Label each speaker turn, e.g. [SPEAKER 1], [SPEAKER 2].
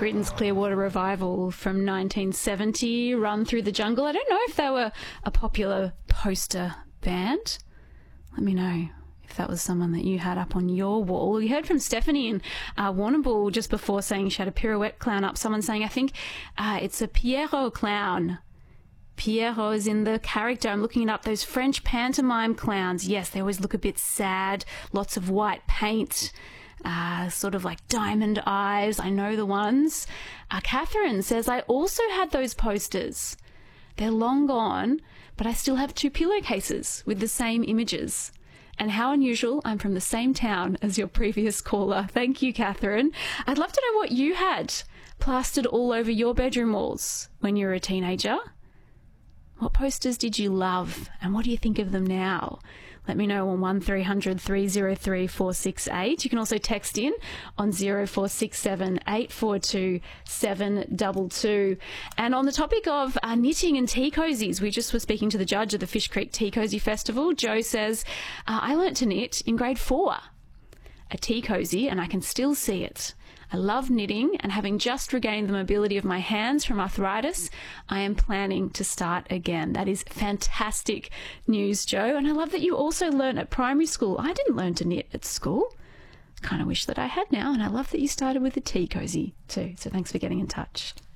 [SPEAKER 1] Creedence Clearwater Revival from 1970, Run Through the Jungle. I don't know if they were a popular poster band. Let me know if that was someone that you had up on your wall. We heard from Stephanie in Warrnambool just before saying she had a pirouette clown up. Someone saying, I think it's a Pierrot clown. Pierrot is in the character. I'm looking it up. Those French pantomime clowns. Yes, they always look a bit sad. Lots of white paint. Sort of like diamond eyes. I know the ones. Catherine says, I also had those posters. They're long gone, but I still have 2 pillowcases with the same images. And how unusual, I'm from the same town as your previous caller. Thank you, Catherine. I'd love to know what you had plastered all over your bedroom walls when you were a teenager. What posters did you love, and what do you think of them now? Let me know on 1300 303 468. You can also text in on 0467 842 722. And on the topic of knitting and tea cozies, we just were speaking to the judge of the Fish Creek Tea Cozy Festival. Joe says, I learnt to knit in grade 4, a tea cozy, and I can still see it. I love knitting, and having just regained the mobility of my hands from arthritis, I am planning to start again. That is fantastic news, Joe. And I love that you also learnt at primary school. I didn't learn to knit at school. Kind of wish that I had now, and I love that you started with the tea cozy too. So thanks for getting in touch.